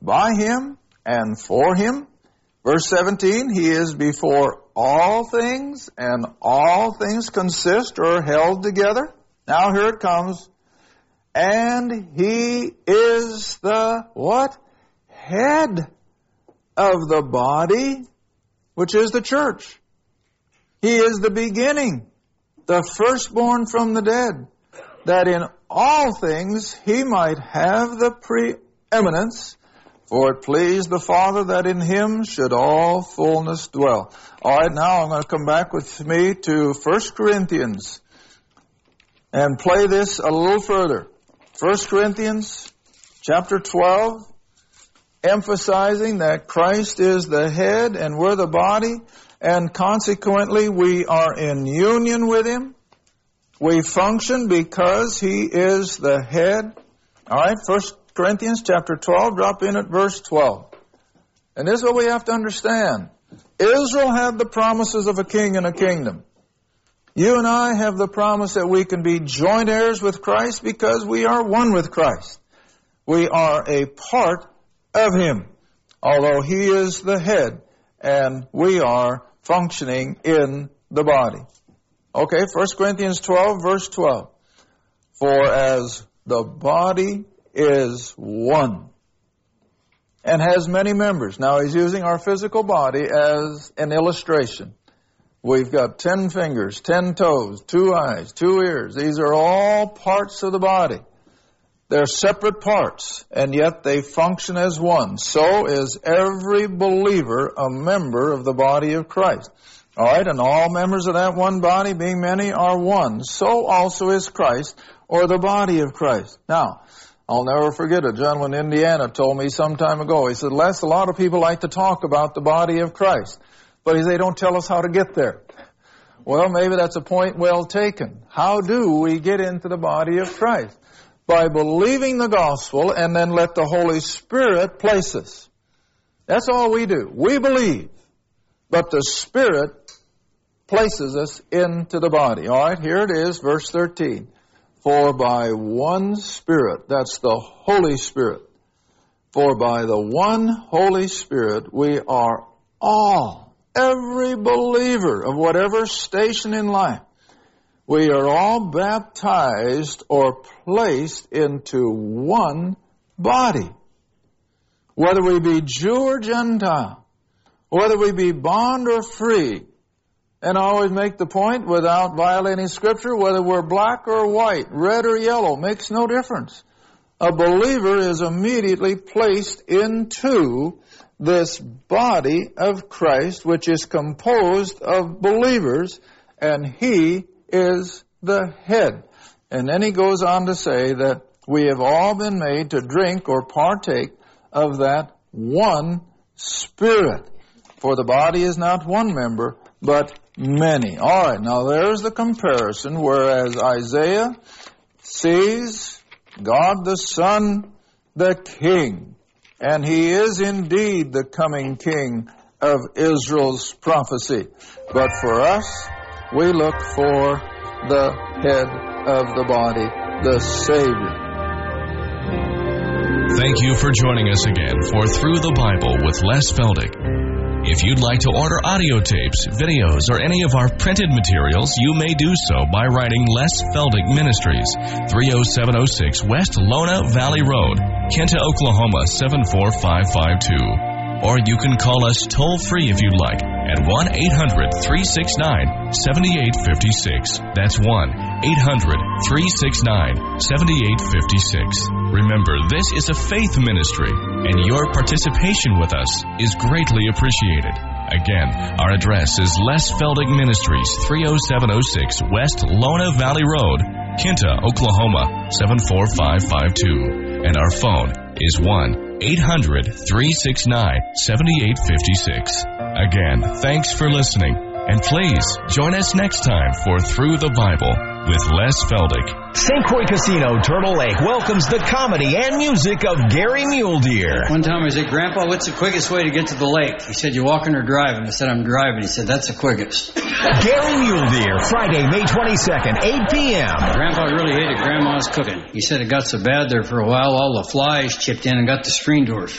by Him and for Him. Verse 17, He is before all things, and all things consist or are held together. Now here it comes. And He is the what? Head of the body, which is the church. He is the beginning, the firstborn from the dead, that in all things He might have the preeminence. For it pleased the Father that in Him should all fullness dwell. All right, now I'm going to come back with me to 1 Corinthians and play this a little further. 1 Corinthians chapter 12, emphasizing that Christ is the head and we're the body, and consequently we are in union with Him. We function because He is the head. All right, 1 Corinthians chapter 12, drop in at verse 12. And this is what we have to understand. Israel had the promises of a king and a kingdom. You and I have the promise that we can be joint heirs with Christ because we are one with Christ. We are a part of Him, although He is the head and we are functioning in the body. Okay, 1 Corinthians 12, verse 12. For as the body is one and has many members. Now he's using our physical body as an illustration. We've got 10 fingers, 10 toes, 2 eyes, 2 ears. These are all parts of the body. They're separate parts, and yet they function as one. So is every believer a member of the body of Christ. All right, and all members of that one body, being many, are one. So also is Christ, or the body of Christ. Now, I'll never forget a gentleman in Indiana told me some time ago. He said, Les, a lot of people like to talk about the body of Christ, but they don't tell us how to get there. Well, maybe that's a point well taken. How do we get into the body of Christ? By believing the gospel and then let the Holy Spirit place us. That's all we do. We believe, but the Spirit places us into the body. All right, here it is, verse 13. For by one Spirit, that's the Holy Spirit, for by the one Holy Spirit we are all, every believer of whatever station in life, we are all baptized or placed into one body. Whether we be Jew or Gentile, whether we be bond or free, and I always make the point, without violating Scripture, whether we're black or white, red or yellow, makes no difference. A believer is immediately placed into this body of Christ, which is composed of believers, and He is the head. And then he goes on to say that we have all been made to drink or partake of that one Spirit. For the body is not one member, but many. All right, now there's the comparison, whereas Isaiah sees God the Son, the King, and He is indeed the coming King of Israel's prophecy. But for us, we look for the head of the body, the Savior. Thank you for joining us again for Through the Bible with Les Feldick. If you'd like to order audio tapes, videos, or any of our printed materials, you may do so by writing Les Feldick Ministries, 30706 West Lona Valley Road, Kenta, Oklahoma 74552. Or you can call us toll-free if you'd like at 1-800-369-7856. That's 1-800-369-7856. Remember, this is a faith ministry, and your participation with us is greatly appreciated. Again, our address is Les Feldick Ministries, 30706 West Lona Valley Road, Kenta, Oklahoma 74552. And our phone is 1-800-369-7856. Again, thanks for listening, and please join us next time for Through the Bible with Les Feldick. St. Croix Casino, Turtle Lake welcomes the comedy and music of Gary Mule Deer. One time I said, Grandpa, what's the quickest way to get to the lake? He said, you walking or driving? I said, I'm driving. He said, that's the quickest. Gary Mule Deer, Friday, May 22nd, 8 p.m. Grandpa really hated Grandma's cooking. He said it got so bad there for a while, all the flies chipped in and got the screen doors